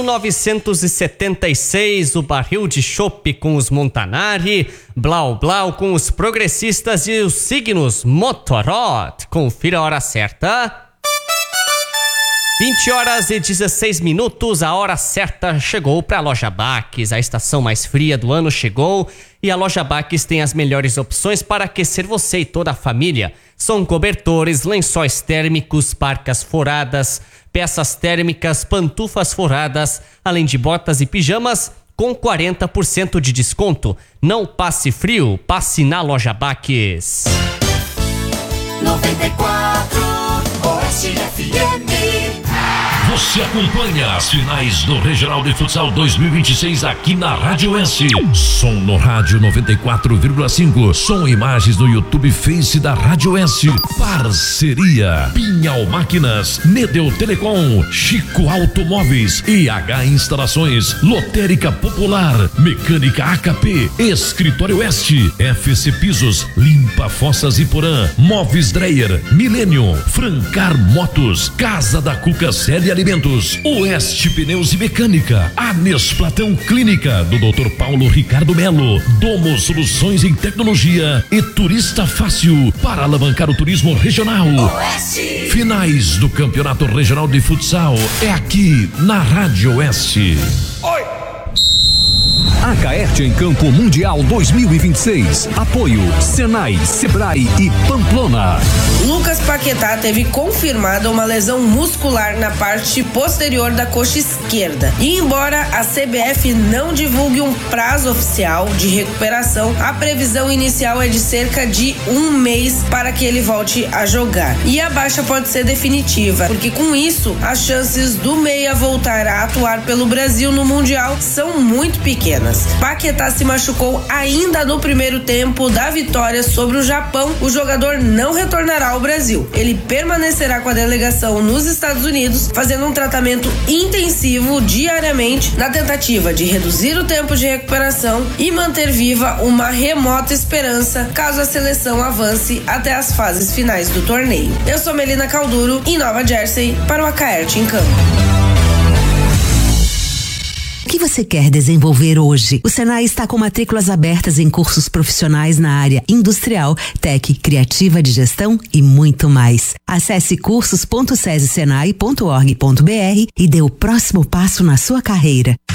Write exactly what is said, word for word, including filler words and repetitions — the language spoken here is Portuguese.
novecentos e setenta e seis, o barril de chopp com os Montanari, Blau Blau com os Progressistas e os Signos Motorrad. Confira a hora certa. vinte horas e dezesseis minutos, a hora certa chegou para a Loja Baques. A estação mais fria do ano chegou e a Loja Baques tem as melhores opções para aquecer você e toda a família. São cobertores, lençóis térmicos, parcas foradas, peças térmicas, pantufas foradas, além de botas e pijamas com quarenta por cento de desconto. Não passe frio, passe na Loja Baques. noventa e quatro Oeste F M. Você acompanha as finais do Regional de Futsal dois mil e vinte e seis aqui na Rádio S. Som no rádio noventa e quatro vírgula cinco. Som e imagens no YouTube Face da Rádio S. Parceria Pinhal Máquinas, Nedeu Telecom, Chico Automóveis, I H Instalações, Lotérica Popular, Mecânica A K P, Escritório Oeste, F C Pisos, Limpa Fossas e Porã, Móveis Dreyer, Milênio, Francar Motos, Casa da Cuca Célia Alimentos, Oeste Pneus e Mecânica, Anesplatão Clínica do doutor Paulo Ricardo Melo, Domo Soluções em Tecnologia e Turista Fácil para alavancar o turismo regional. Oeste. Finais do Campeonato Regional de Futsal é aqui na Rádio Oeste. Oi. A Caerte em Campo Mundial dois mil e vinte e seis. Apoio Senai, Sebrae e Pamplona. Lucas Paquetá teve confirmada uma lesão muscular na parte posterior da coxa esquerda. E embora a C B F não divulgue um prazo oficial de recuperação, a previsão inicial é de cerca de um mês para que ele volte a jogar. E a baixa pode ser definitiva, porque com isso as chances do meia voltar a atuar pelo Brasil no Mundial são muito pequenas. Paquetá se machucou ainda no primeiro tempo da vitória sobre o Japão. O jogador não retornará ao Brasil. Ele permanecerá com a delegação nos Estados Unidos, fazendo um tratamento intensivo diariamente na tentativa de reduzir o tempo de recuperação e manter viva uma remota esperança caso a seleção avance até as fases finais do torneio. Eu sou Melina Calduro, em Nova Jersey, para o A Caerte em Campo. O que você quer desenvolver hoje? O Senai está com matrículas abertas em cursos profissionais na área industrial, tech, criativa de gestão e muito mais. Acesse cursos ponto sesi senai ponto org ponto br e dê o próximo passo na sua carreira.